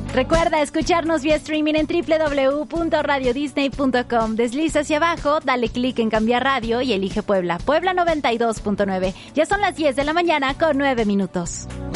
Recuerda escucharnos vía streaming en www.radiodisney.com. Desliza hacia abajo, dale clic en cambiar radio y elige Puebla. Puebla 92.9. Ya son las 10 de la mañana con 9 minutos.